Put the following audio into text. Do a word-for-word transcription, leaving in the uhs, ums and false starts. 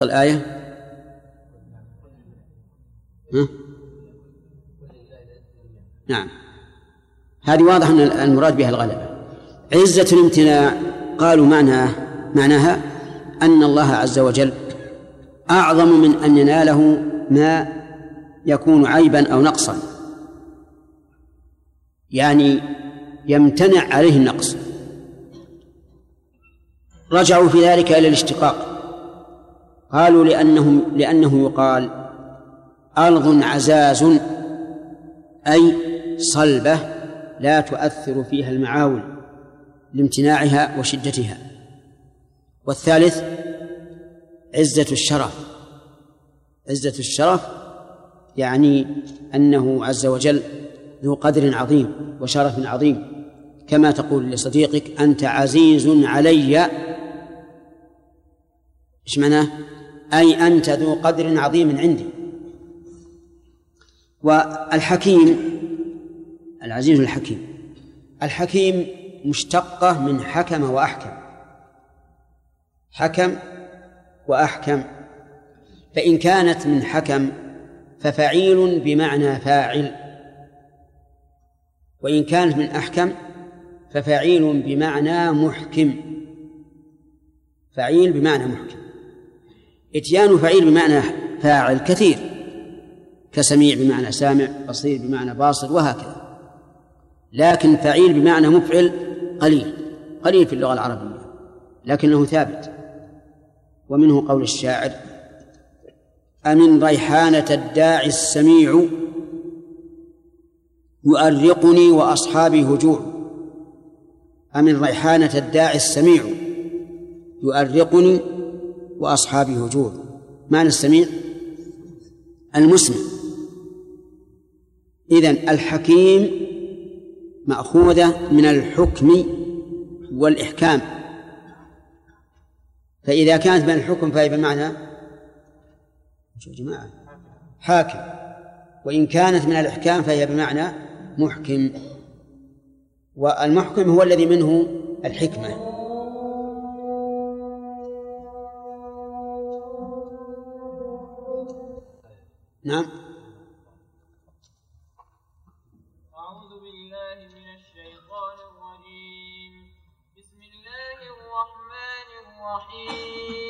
الآية. ها؟ نعم، هذه واضح أن المراد بها الغلبة. عزة الامتناع قالوا معناه معناها أن الله عز وجل أعظم من أن يناله ما يكون عيبا أو نقصا، يعني يمتنع عليه النقص. رجعوا في ذلك إلى الاشتقاق، قالوا لأنهم لأنه يقال أرض عزاز أي صلبة لا تؤثر فيها المعاول لامتناعها وشدتها. والثالث عزة الشرف، عزة الشرف يعني أنه عز وجل ذو قدر عظيم وشرف عظيم، كما تقول لصديقك أنت عزيز علي، إيش معناه؟ أي أنت ذو قدر عظيم عندي. والحكيم العزيز الحكيم، الحكيم مشتقة من حكم وأحكم، حكم وأحكم، فإن كانت من حكم ففعيل بمعنى فاعل، وإن كانت من أحكم ففعيل بمعنى محكم. فعيل بمعنى محكم. إتيان فعيل بمعنى فاعل كثير، كسميع بمعنى سامع، بصير بمعنى باصر، وهكذا. لكن فعيل بمعنى مفعل قليل قليل في اللغة العربية، لكنه ثابت. ومنه قول الشاعر أمن ريحانة الداعي السميع يؤرقني وأصحابي هجوع. أمن ريحانة الداعي السميع يؤرقني وأصحابي هجوع. معنى السميع المسمع. إذن الحكيم مأخوذة من الحكم والإحكام، فإذا كانت من الحكم فهي بمعنى جماعة حاكم، وإن كانت من الإحكام فهي بمعنى محكم. والمحكم هو الذي منه الحكمة. نعم. أعوذ بالله من الشيطان الرجيم. بسم الله الرحمن الرحيم.